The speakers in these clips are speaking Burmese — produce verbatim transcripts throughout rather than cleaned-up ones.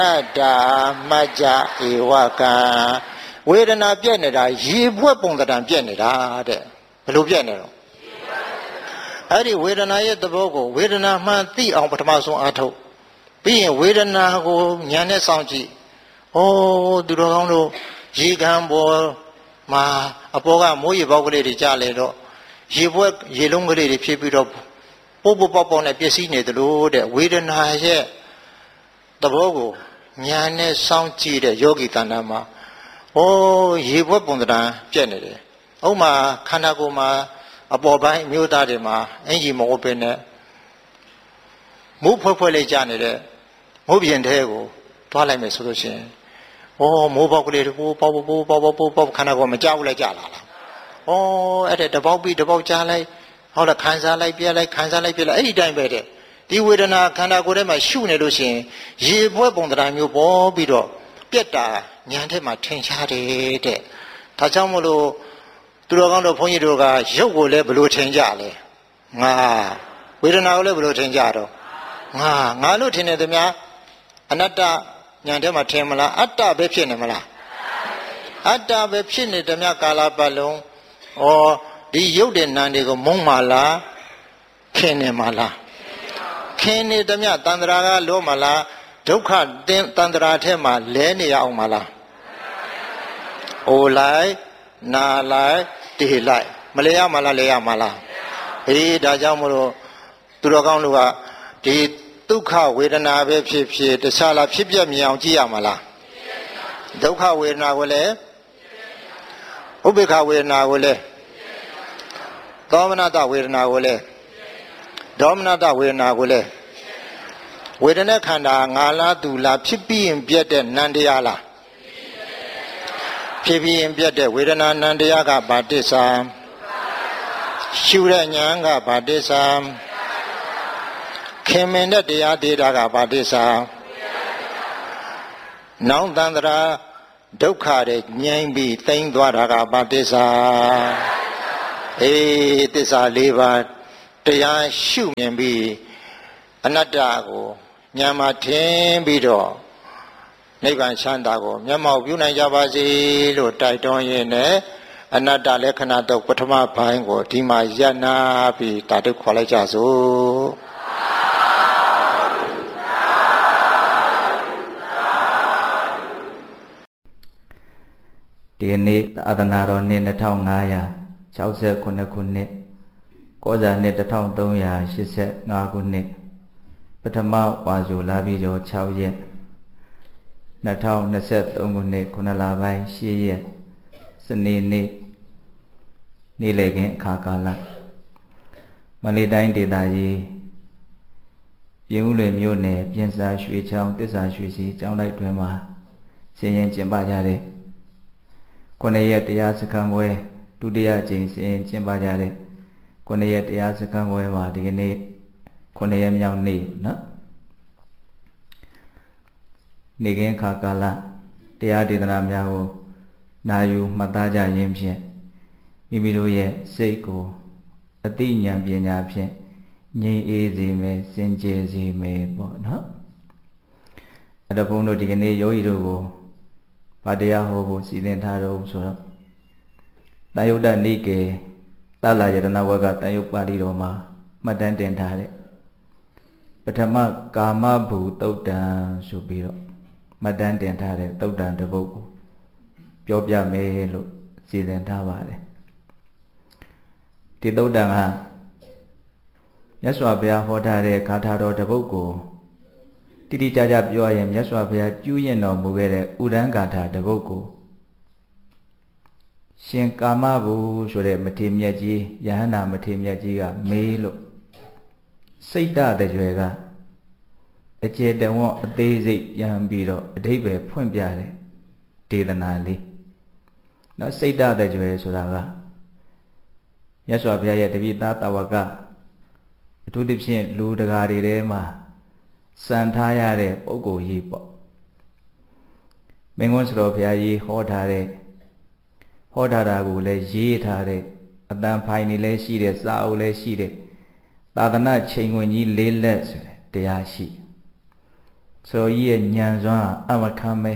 Ada maja ewaka Vedana pianeda ye weapon that I'm pianeda Lu pianero Hari Vedana yet the vogo Vedana man the on Patamaso ato being Vedana go Nyane Sanji Oh Durono Jigambo Ma Apoga Moy Bogli Jaledo Ye work ye longly people Popo Popon a Piacine the Lord Vedana ye the vogo Nyane Sanji the Yogi Tanama Oh ye weapon that I'm pianeda Oma Kanagoma Aboba Mutadima and ye more open Move properly Janade Mobian Tego Palame solution Oh move up little Bobo Bobo Bobo Kanagoma Jawla Jala Oh at the Bobby the Bojale how the Kansa like Pia like Kansa like Pia any time better the Widana Kanagorema shoe nelution ye weapon that I'm your Bobby do Pieta Nyante my tenchade Tachamolo Turagano Ponidoga, Jogo level changeale. Ah, we don't know level changeado. Ah, Nalutin the Mia, Anata, Yandema Temala, Atta Bepinamala. Atta Bepin the Miakala Balloon, or the Yuden Nandigo Mongmala, Kenemala. Kene the Mia Tandraga Lomala, Doka Tandra Tema, Lenia Omala. Olai, Na lai. Like Malaya Malaya Mala. He Dajamuro Turaganuga, the Duka Vedana Vepsi, the Sala Pipia Miangia Mala. Doka Vedna Wele Ubika Vedna Wele Dominata Vedna Wele Dominata Vedna Wele Vedana Kanda Ngala Dula Pipi in Biete Nandiala. Pipi in Biete, Vedana Nandiaga Batisa, Shura Nyanga Batisa, Kemenda Dia Didaga Batisa, Now Dandra, Dokare, Nyambi, Tang Dwaraga Batisa, Eh, Tisa Liva, Tia Shu Nyambi, Anadago, Nyama Tembido. Nevan Sandago, Yama Yuna Yavazi, Titon Yene, Anata Lekanato, Potama Pango, Tima Yana, Tatu Qualajazo. D N A Adanaro Nina Town Naya, Chausa Kunakune, Koza Neta Town Donya, she said Nagune. Potama was your labido chow yet. Natao Naset Ongune Kunalabai, she yet. Sani ni Nilegin Kakala Malidine de Dayi Yule Mune, Piensa Shui Chow, Tisa Shui, Chow like Drama, saying Chimbajare. Konayet Yasakamwe, Tudia James in Chimbajare. Konayet Yasakamwe, the innate Konayam Yang Ni, no? Nigin Kakala, the Adidram Yaho, Nayu Mataja Yimshe, Imiluye, Seiko, a Dinyam Bienapse, Ni easy me, Sinjezi me, but no. At the Pono Digane Yoido, Padea Hobo, Sidentaro, so Nayoda Nike, Tala Yadanawaga, Tayo Padiroma, Madan Dentare. But a mark Kama Bu, Tota, Subiro. Madan Dentare, Todan the Bogo. Jobia may look, see the Tavare. Tidodanga Yaswa Bea Hotare, Cataro the Bogo. Tidi Jajab Yoyam, Yaswa Bea, Julian or Mugere, Udangata the Bogo. Shin Kamabu, so that Matim Yaji, Yahana Matim Yajiga, may look. Saita the Juega. A chair that want a daisy young beetle, a day by point biare, day the nali. Not say that the Juega Suraga. Yaswa Bia to be that Awaga. To the Shin Ludagari Rema, Santayare, Ogo Hipo. Mengons Ropia ye hotare, Hotaragu ye tare, a damn piney le sheet, Sao le sheet. Tadana chain when ye lay less, they are she. ဆိုကြီးရဲ့ဉာဏ်စွမ်းအမခံမဲ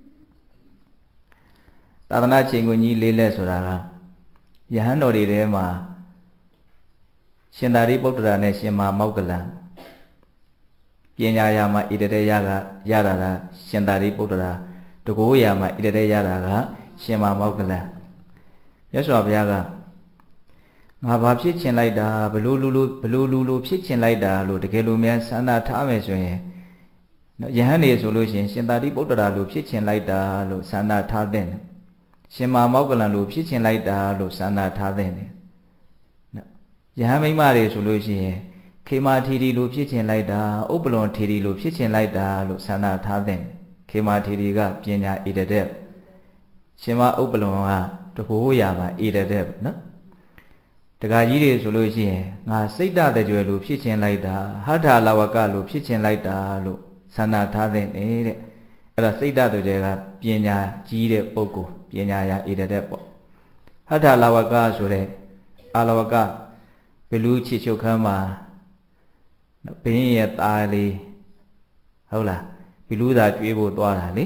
သာသနာချိန်ကိုကြီးလေးလက်ဆိုတာကယဟန်တော်တွေထဲမှာရှင်သာရိပုတ္တရာနဲ့ရှင်မမောက္ကလံပညာရာမှာဣတရေရကရတာကရှင်သာရိပုတ္တရာတကိုးရာမှာဣတရေရတာကရှင်မမောက္ကလံမြတ်စွာဘုရားကငါဘာဖြစ်ချင်လိုက်တာဘလူလူလူဘလူလူလူဖြစ်ချင်လိုက်တာလို့တကယ်လို့များဆန္ဒထားမယ်ဆိုရင်ယဟန်နေဆိုလို့ရှိရင်ရှင်သာရိပုတ္တရာလို့ဖြစ်ချင်လိုက်တာလို့ဆန္ဒထားတဲ့ရှင်မမောက္ကလံလို့ဖြစ်ချင်လိုက်တာလို့ဆန္ဒထားတဲ့ယဟန်မိမတွေဆိုလို့ရှိရင်ခေမာထီရီလို့ဖြစ်ချင်လိုက်တာဥပ္ပလွန်ထီရီလို့ဖြစ်ချင်လိုက်တာလို့ဆန္ဒထားတဲ့ခေမာထီရီကပညာဣတတဲ့ရှင်မဥပ္ပလွန်ကတကိုးရာမှာဣတတဲ့နော်တခါကြီးတွေဆိုလို့ရှိရင်ငါစိတ်တတကြွယ်လို့ဖြစ်ချင်လိုက်တာဟဋ္ဌာလဝကလို့ဖြစ်ချင်လိုက်တာလို့ဆန္ဒထားတဲ့နေတဲ့အဲ့ဒါစိတ်တတကြွယ်ကပညာကြီးတဲ့ပုဂ္ဂိုလ်ပညာရာဣတတဲ့ပေါ့ဟဋ္ဌာလဝကဆိုတဲ့အာလဝကဘလူချစ်ချုပ်ခမ်းမှာဘင်းရဲ့သားလေးဟုတ်လားဘလူသာကျွေးဖို့သွားတာလေ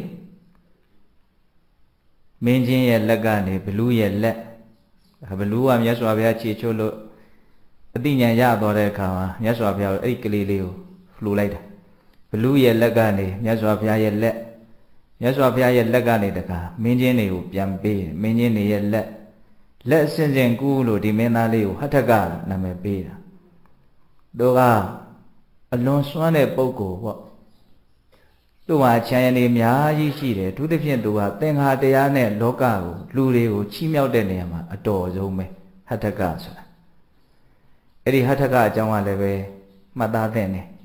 မင်းချင်းရဲ့လက်ကနေဘလူရဲ့လက်ဘလူကမြတ်စွာဘုရားချေချုပ်လို့အတိညာဏ်ရသွားတဲ့အခါမှာမြတ်စွာဘုရားအဲ့ဒီကလေးလေးကိုလှူလိုက်တာဘလူရဲ့လက်ကနေမြတ်စွာဘုရားရဲ့လက်မြတ်စွာဘုရားရဲ့လက်ကနေတခါမင်းချင်းတွေကိုပြန်ပေးမင်းချင်းတွေရဲ့လက်လက်အစဉ်စဉ်ကူးလို့ဒီမင်းသားလေးကိုဟဋ္ဌကနာမည်ပေးတာသူကအလွန်စွမ်းတဲ့ပုဂ္ဂိုလ်ပေါ့သူ့မှာခြံရည်နေအများကြီးရှိတယ်သူသဖြင့်သူကသင်္ခါတရားနဲ့လောကကိုလူတွေကိုချီးမြှောက်တဲ့နေရာမှာအတော်ဆုံးပဲဟဋ္ဌကဆိုတာအဲ့ဒီဟဋ္ဌကအကြောင်းကလည်းပဲမှတ်သားသင့်တယ်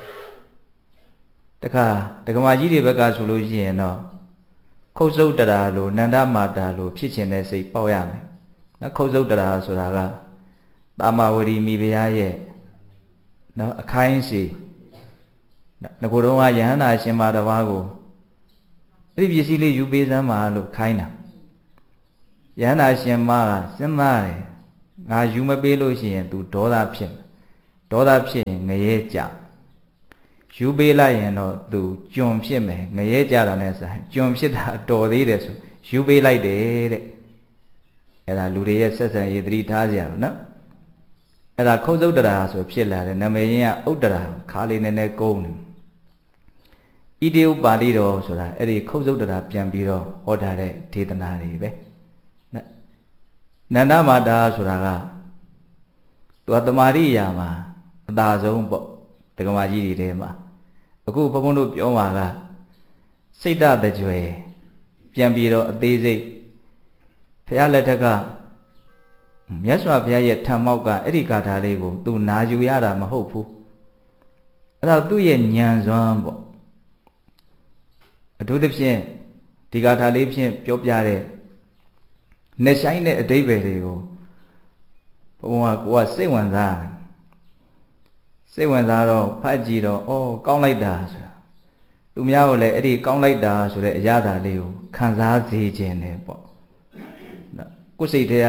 တခါဒကမာကြီးတွေဘက်ကဆိုလို့ရှိရင်တော့ခုတ်စုတ်တရာလို့နန္ဒမာတာလို့ဖြစ်ခြင်းတဲ့စိတ်ပေါက်ရမယ်နော်ခုတ်စုတ်တရာဆိုတာကတာမဝရီမိဖုရားရဲ့နော်အခိုင်းစီငကိုတော့ကယဟန္တာရှင်မတစ်ပါးကိုအဲ့ဒီပစ္စည်းလေးယူပေးစမ်းပါလို့ခိုင်းတာယဟန္တာရှင်မကစဉ်းစားတယ်ငါယူမပေးလို့ရှိရင် तू ဒေါသဖြစ်ဒေါသဖြစ်ရင်ငရဲကြယူပေးလိုက်ရင်တော့ तू ကျွန်ဖြစ်မယ်ငရဲကြတာနဲ့ဆိုင်ကျွန်ဖြစ်တာတော်သေးတယ်ဆိုယူပေးလိုက်တယ်တဲ့အဲ့ဒါလူတွေရဲ့ဆက်ဆံရေးသတိထားကြရအောင်နော်အဲ့ဒါခုတ်သုတ်တရာဆိုဖြစ်လာတယ်နာမည်ရင်းကဥတ္တရာခါလေးနည်းနည်းကုန်းတယ်ဣတိဥပါဠိတော်ဆိုတာအဲ့ဒီခုတ်သုတ်တရာပြန်ပြီးတော့ဟောထားတဲ့ဒေသနာတွေပဲနန္ဒမာတာဆိုတာကသူကတမာရိယာမှာအသာဆုံးပေါ့ဒကမာကြီးတွေထဲမှာအခုဘုန်းဘုန်းတို့ပြောမှာကစိတ်တတကြွယ်ပြန်ပြီးတော့အသေးစိတ်ဘုရားလက်ထက်ကမြတ်စွာဘုရားရဲ့ထံမောက်ကအဲ့ဒီဂါထာလေးကိုသူနာယူရတာမဟုတ်ဘူးအဲ့တော့သူ့ရဲ့ဉာဏ်စွမ်းပေါ့အထူးသဖြင့်ဒီဂါထာလေးဖြင့်ပြောပြတဲ့နေဆိုင်တဲ့အဓိပ္ပာယ်တွေကိုဘုရားကကိုကစိတ်ဝင်စားစိတ်ဝင်စားတော့ဖတ်ကြည့်တော့အော်ကောင်းလိုက်တာဆိုတာသူများကိုလည်းအဲ့ဒီကောင်းလိုက်တာဆိုတဲ့အရာသာလေးကိုခံစားစေခြင်းနဲ့ပေါ့ကိုယ်စိတ်ထဲက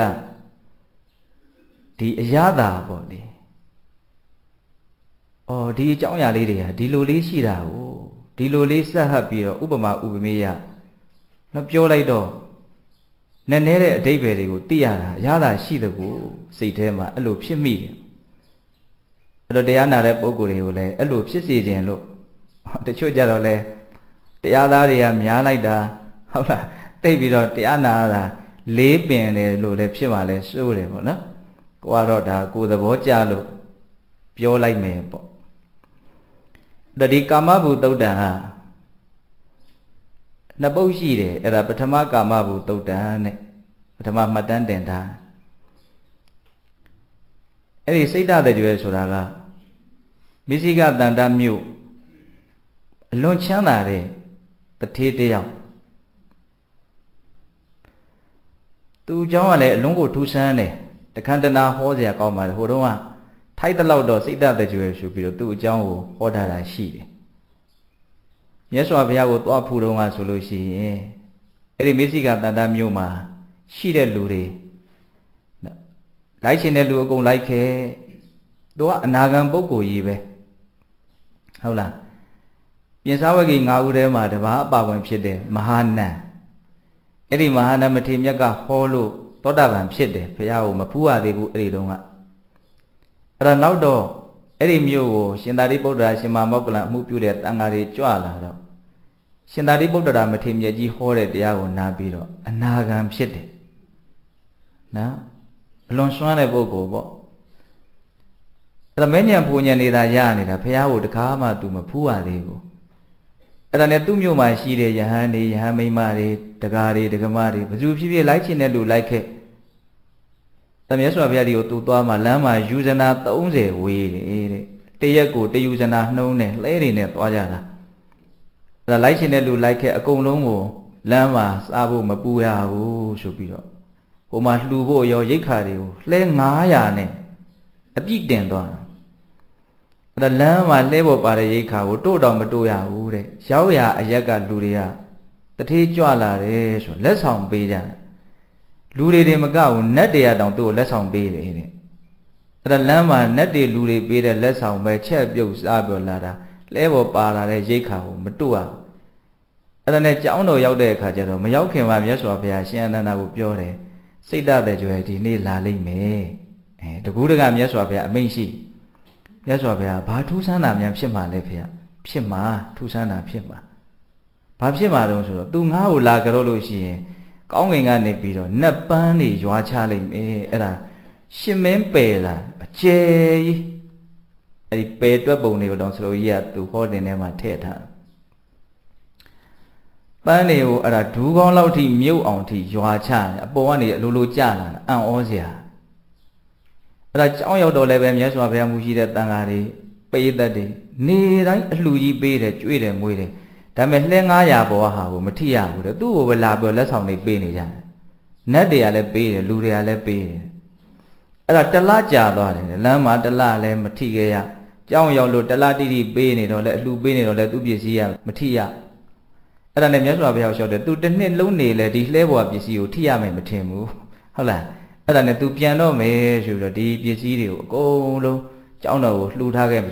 ဒီအရာသာပေါ့လေအော်ဒီအကြောင်းအရာလေးတွေကဒီလိုလေးရှိတာကိုဒီလိုလေးဆက်ဟပ်ပြီးတော့ဥပမာဥပမေယနော်ပြောလိုက်တော့နည်းနည်းတဲ့အဓိပ္ပာယ်တွေကိုသိရတာအရာသာရှိတဲ့ကိုစိတ်ထဲမှာအဲ့လိုဖြစ်မိတယ်အဲ့တော့တရားနာတဲ့ပုဂ္ဂိုလ်တွေကိုလည်းအဲ့လိုဖြစ်စေခြင်းလို့တချို့ကြတော့လဲတရားသားတွေကများလိုက်တာဟုတ်လားတိတ်ပြီးတော့တရားနာတာလေးပင်တယ်လို့လည်းဖြစ်ပါလဲစိုးတယ်ပေါ့နော်ကိုကတော့ဒါကိုယ်သဘောကျလို့ပြောလိုက်မယ်ပေါ့ဒါဒီကာမဘုသုတ်တံဟာနှစ်ပုဒ်ရှိတယ်အဲ့ဒါပထမကာမဘုသုတ်တံနဲ့ပထမမှတ်တမ်းတင်ထားအဲ့ဒီစိတ်ဓာတ်တွေဆိုတာကမိစိကတန္တမြို့အလွန်ချမ်းသာတဲ့တထေးတယောက်သူเจ้าကလည်းအလွန်ကိုထူးဆန်းတယ်တခန္တနာဟောเสียကောင်းပါတယ်ဟိုတုန်းကထိုက်တလောက်တော့စိတ်ဓာတ်တွေဆိုပြီးတော့သူ့အကြောင်းကိုဟောထားတာရှိတယ်မြတ်စွာဘုရားကိုသွားဖူးတော့ကဆိုလို့ရှိရင်အဲ့ဒီမိစိကတန္တမြို့မှာရှိတဲ့လူတွေလိုက်ရှင်တဲ့လူအကုန်လိုက်ခဲ့သူကအနာဂံပုဂ္ဂိုလ်ကြီးပဲဟုတ်လားပြင်စားဝဂီငါးဦးထဲမှာတပါးအပါဝင်ဖြစ်တဲ့မဟာနန်အဲ့ဒီမဟာနန်မထေရမြတ်ကဟောလို့သောတာပန်ဖြစ်တယ်ဘုရားကိုမဖူးရသေးဘူးအဲ့ဒီတုန်းကအဲ့ဒါနောက်တော့အဲ့ဒီမြို့ကိုရှင်သာရိပုတ္တရာရှင်မမောက္ကလံအမှုပြုတဲ့တန်ဃာတွေကြွလာတော့ရှင်သာရိပုတ္တရာမထေရမြတ်ကြီးဟောတဲ့တရားကိုနားပြီးတော့အနာဂံဖြစ်တယ်နော်အလွန်စွမ်းတဲ့ပုဂ္ဂိုလ်ပေါ့အဲ့ဒါမဉ္ဇဉ်ပူဉ္ဇဉ်နေတာရနေတာဘုရားကိုတခါမှသူမဖူးရသေးဘူးအဲ့ဒါနဲ့သူ့မြို့မှာရှိတဲ့ယဟန်တွေယဟန်မိန်းမတွေတကားတွေဒကမတွေဘယ်သူဖြစ်ဖြစ်လိုက်ချင်တဲ့လူလိုက်ခဲ့တမြတ်စွာဘုရားဒီကိုသူ့သွားမှလမ်းမှာယူဇနာသုံးဆယ်ဝေးတယ်တဲ့တရက်ကိုတယူဇနာနှုံးနဲ့လှဲတွေနဲ့သွားကြတာအဲ့ဒါလိုက်ချင်တဲ့လူလိုက်ခဲ့အကုန်လုံးကိုလမ်းမှာစားဖို့မပူရဘူးဆိုပြီးတော့ဟိုမှာလှူဖို့ရောရိတ်ခါတွေကိုလှဲငါးရာနဲ့အပြည့်တင်သွားတာအဲ့ဒါလမ်းမှာလှဲဖို့ပါတဲ့ရိတ်ခါကိုတို့တော့မတို့ရဘူးတဲ့ရောက်ရအရက်ကလူတွေကတထေးကြွလာတယ်ဆိုလက်ဆောင်ပေးကြတယ်လူတွေတွေမကဘူးနတ်တွေကတောင်သူ့ကိုလက်ဆောင်ပေးတယ်တဲ့အဲ့ဒါလမ်းမှာနတ်တွေလူတွေပေးတဲ့လက်ဆောင်ပဲချက်ပြုတ်စားပြောလာတာလဲပေါ်ပါလာတဲ့ရိတ်ခါကိုမတို့ရအဲ့ဒါနဲ့ကျောင်းတော်ရောက်တဲ့အခါကျတော့မရောက်ခင်မှာမြတ်စွာဘုရားရှင်အနန္ဒာကိုပြောတယ်စိတ်ဓာတ်တဲ့ကြွယ်ဒီနေ့လာလိမ့်မယ်အဲတကူးတကမြတ်စွာဘုရားအမိန့်ရှိမြတ်စွာဘုရားဘာထူးဆန်းတာများဖြစ်မှာလဲဖေရဖြစ်မှာထူးဆန်းတာဖြစ်မှာဘာဖြစ်မှာတုံးဆိုတော့သူငါ့ကိုလာကြတော့လို့ရှိရင်ကောင်းကင်ကနေပြီးတော့နတ်ပန်းတွေရွာချလိုက်မယ်အဲ့ဒါရှင်မင်းပယ်လာအကျယ်ကြီးအဲ့ဒီပယ်တွက်ပုံတွေကိုတော့ဆိုလို့ကြီးကသူဟောတင်ထဲမှာထည့်ထားပန်းတွေကိုအဲ့ဒါဒူးကောင်းလောက်ထိမြုပ်အောင်ထိရွာချအပေါ်ကနေအလိုလိုကျလာအံ့ဩစရာအဲ့ဒါကြောင်းရောက်တော့လည်းပဲမြတ်စွာဘုရားမူရှိတဲ့တန်ဃာတွေပိဋကတ်တွေနေတိုင်းအလှူကြီးပေးတယ်ကြွေးတယ်မွေးတယ်ဒါပေမဲ့လှဲငါးရာပေါ်ဟာကိုမထိရဘူးတဲ့သူ့ကိုပဲလာပြီးလက်ဆောင်တွေပေးနေကြတယ်နတ်တွေကလည်းပေးတယ်လူတွေကလည်းပေးတယ်အဲ့ဒါတလားကြာသွားတယ်လမ်းမှာတလားလည်းမထိခဲ့ရကြောင်းရောက်လို့တလားတိတိပေးနေတော့လည်းအလှူပေးနေတော့လည်းသူ့ပစ္စည်းကမထိရအဲ့ဒါနဲ့မြတ်စွာဘုရားလျှောက်တယ်သူတစ်နှစ်လုံးနေလေဒီလှဲပေါ်ပစ္စည်းကိုထိရမယ်မထင်ဘူးဟုတ်လားအဲ့ဒါနဲ့သူပြန်တော့မယ်ဆိုပြီးတော့ဒီပစ္စည်းတွေကိုအကုန်လုံးကျောင်းတော်ကိုလှူထားခဲ့